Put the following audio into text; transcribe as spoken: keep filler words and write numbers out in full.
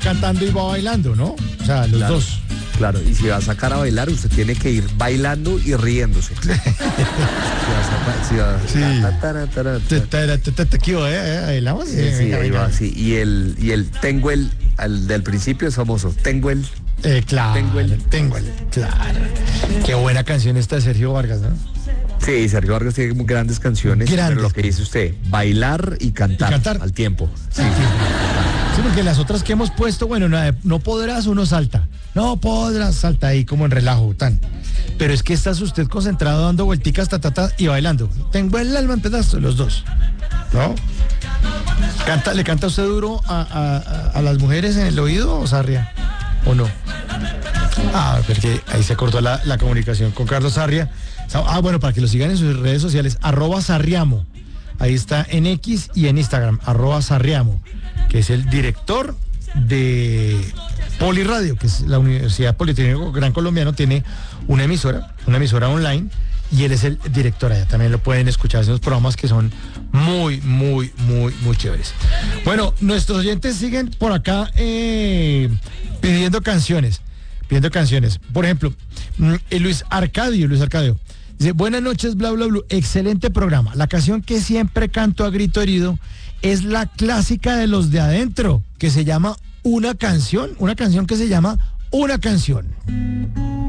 cantando y va bailando, ¿no? O sea, los Claro. dos. Claro, y si va a sacar a bailar, usted tiene que ir bailando y riéndose. Si va a sacar- si va- Sí. ta, ta, ta, ta, Te, ta. te, te, te, te, ¿qué hubo, eh? ¿Bailamos? Sí, sí, ahí va, sí. Y el, y el tengo el, al del principio es famoso. Tengo el. Eh, claro. Tengo el- Tengo el. Claro. Qué buena canción esta de Sergio Vargas, ¿no? Sí, Sergio Vargas tiene muy grandes canciones, Grandes. pero lo que dice usted, bailar y cantar, Y cantar. al tiempo. Sí. Sí, porque las otras que hemos puesto, bueno, no, no podrás, uno salta. No podrás, salta ahí como en relajo, tan. Pero es que estás usted concentrado dando vuelticas, ta, ta, ta, y bailando. Tengo el alma en pedazos, los dos. ¿No? Canta, ¿Le canta usted duro a, a- a- a las mujeres en el oído, o Sarria? ¿O no? Ah, porque ahí se cortó la, la comunicación con Carlos Sarria. Ah, bueno, para que lo sigan en sus redes sociales, arroba Sarriamo. Ahí está en X y en Instagram, arroba Sarriamo, que es el director de Poliradio, que es la Universidad Politécnico Gran Colombiano, tiene una emisora, una emisora online, y él es el director allá. También lo pueden escuchar en unos programas que son muy, muy, muy, muy chéveres. Bueno, nuestros oyentes siguen por acá eh, pidiendo canciones, pidiendo canciones. Por ejemplo, mm, eh, Luis Arcadio, Luis Arcadio. Dice, buenas noches, bla, bla, bla, excelente programa. La canción que siempre canto a grito herido es la clásica de los de adentro, que se llama Una Canción, una canción que se llama Una Canción.